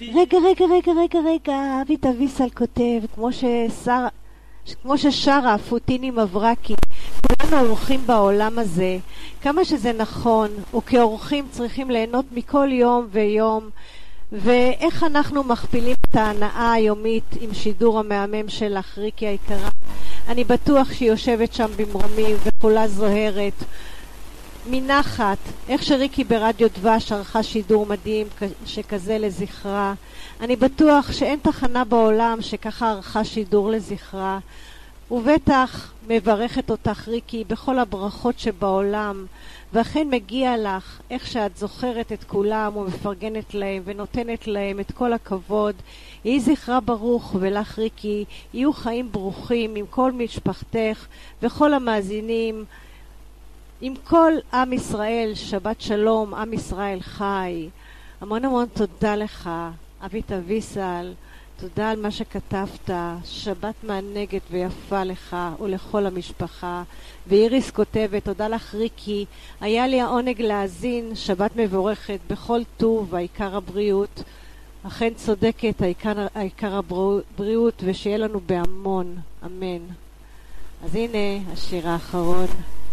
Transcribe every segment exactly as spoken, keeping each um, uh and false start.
רגע, רגע, רגע, רגע, רגע, אבי תביסל כותב, כמו ששר, כמו ששרה פוטיני מברקי, כולנו אורחים בעולם הזה, כמה שזה נכון, וכאורחים צריכים ליהנות מכל יום ויום, ואיך אנחנו מכפילים את ההנאה היומית עם שידור המהמם שלך, ריקי היקרה. אני בטוח שהיא יושבת שם במרומים וכולה זוהרת מנחת, איך שריקי ברדיו דבש ערכה שידור מדהים שכזה לזכרה. אני בטוח שאין תחנה בעולם שככה ערכה שידור לזכרה, ובטח מברכת אותך ריקי בכל הברכות שבעולם, ואכן מגיע לך איך שאת זוכרת את כולם ומפרגנת להם ונותנת להם את כל הכבוד. יהי זכרה ברוך, ולך ריקי יהיו חיים ברוכים עם כל משפחתך וכל המאזינים, עם כל עם ישראל. שבת שלום, עם ישראל חי. המון המון תודה לך אבי תביסל, תודה על מה שכתבת. שבת מענגת ויפה לך ולכל המשפחה. ואיריס כותבת, תודה לך ריקי, היה לי העונג להאזין. שבת מבורכת בכל טוב והעיקר הבריאות. אכן צודקת, העיקר, העיקר הבריאות, ושיהיה לנו בהמון, אמן. אז הנה השיר האחרון.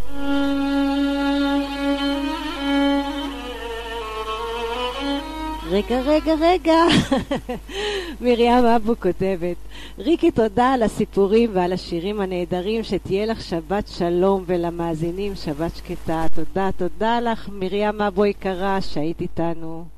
רגע, רגע, רגע. מרים אבו כותבת, ריקי תודה על הסיפורים ועל השירים הנהדרים, שתהיה לך שבת שלום, ולמאזינים שבת שקטה. תודה, תודה לך מרים אבו יקרה שהיית איתנו.